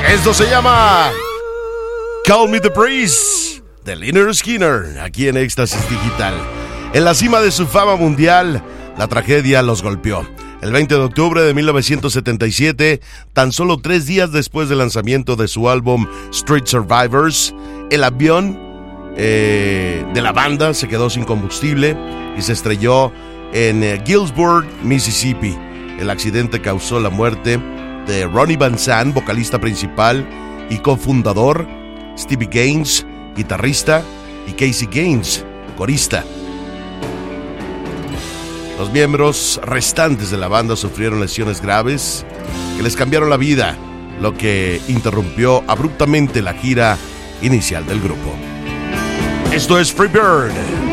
Esto se llama Call Me The Breeze de Lynyrd Skynyrd, aquí en Éxtasis Digital. En la cima de su fama mundial, la tragedia los golpeó. El 20 de octubre de 1977, tan solo 3 días después del lanzamiento de su álbum Street Survivors, el avión de la banda se quedó sin combustible y se estrelló en Gillsburg, Mississippi. El accidente causó la muerte de Ronnie Van Zant, vocalista principal y cofundador, Stevie Gaines, guitarrista, y Casey Gaines, corista. Los miembros restantes de la banda sufrieron lesiones graves que les cambiaron la vida, lo que interrumpió abruptamente la gira inicial del grupo. Esto es Free Bird.